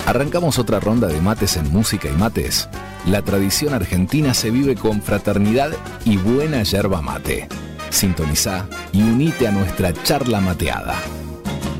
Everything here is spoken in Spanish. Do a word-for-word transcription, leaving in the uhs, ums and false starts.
Arrancamos otra ronda de mates en Música y Mates. La tradición argentina se vive con fraternidad y buena yerba mate. Sintonizá y unite a nuestra charla mateada.